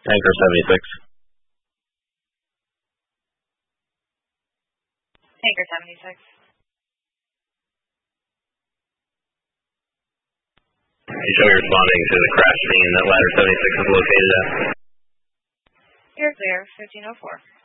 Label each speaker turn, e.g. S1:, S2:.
S1: Anchor 76.
S2: Anchor 76.
S1: You show you're responding to the crash scene that Ladder 76 is located at.
S2: You're clear, 1504.